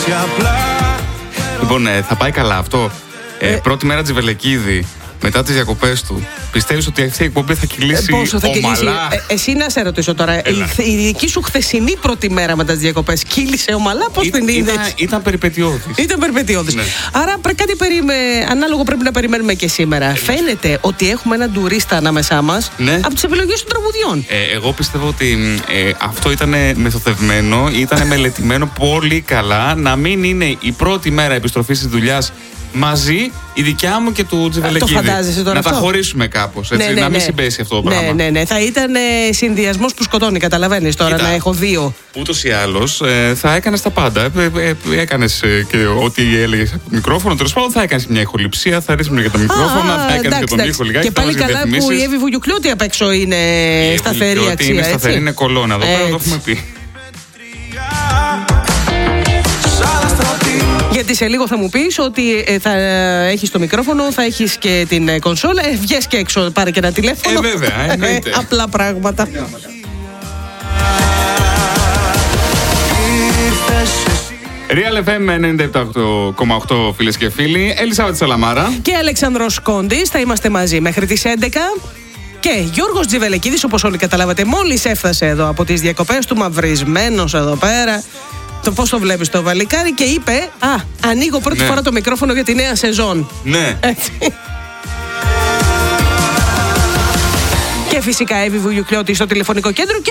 Λοιπόν, θα πάει καλά αυτό. Πρώτη μέρα Τζιβελεκίδη, μετά τις διακοπές του. Πιστεύεις ότι αυτή η εκπομπή θα κυλήσει πόσο θα κυλήσει? Εσύ να σε ρωτήσω τώρα. Η δική σου χθεσινή πρώτη μέρα μετά τις διακοπές κύλησε ομαλά? Πώς την είδες? Ήταν περιπετειώδης. Ήταν περιπετειώδης. Ναι. Άρα κάτι ανάλογο πρέπει να περιμένουμε και σήμερα. Φαίνεται ότι έχουμε έναν τουρίστα ανάμεσά μας, ναι, από τις επιλογές των τραγουδιών. Εγώ πιστεύω ότι αυτό ήταν μεθοδευμένο, ήταν μελετημένο πολύ καλά. Να μην είναι η πρώτη μέρα επιστροφής της δουλειάς μαζί, η δικιά μου και του Τζιβελεκίδη. Το φαντάζεσαι τώρα? Να αυτό τα χωρίσουμε κάπως, έτσι, ναι, να μην συμπέσει αυτό το πράγμα. Ναι. Θα ήταν συνδυασμός που σκοτώνει, καταλαβαίνεις τώρα. Κοίτα, να έχω δύο. Ούτως ή άλλως θα έκανες τα πάντα. Έκανες και ό,τι έλεγες από το μικρόφωνο. Τέλος πάντων, θα έκανες μια ηχοληψία, θα ρίχνεις για τα μικρόφωνα, θα έκανες και τον ήχο λιγάκι. Και πάλι καλά που η Εύη Βουγιουκλώτη απ' έξω είναι σταθερή αξία. Είναι σταθερή, είναι κολόνα. Εδώ πέρα το έχουμε πει. Γιατί σε λίγο θα μου πεις ότι θα έχεις το μικρόφωνο, θα έχεις και την κονσόλα. Βγες και έξω, πάρε και ένα τηλέφωνο. Βέβαια, εννοείται. Απλά πράγματα. Real FM 97,8 φίλες και φίλοι. Ελισάβετ Σαλαμάρα και Αλεξανδρός Κόντης. Θα είμαστε μαζί μέχρι τις 11. Και Γιώργος Τζιβελεκίδης, όπως όλοι καταλάβατε, μόλις έφτασε εδώ από τις διακοπές του, μαυρισμένος εδώ πέρα. Το πώς το βλέπεις το βαλικάρι, και είπε: ανοίγω πρώτη φορά το μικρόφωνο για τη νέα σεζόν. Ναι. Έτσι. Και φυσικά Εύη Βουγιουκλώτη στο τηλεφωνικό κέντρο.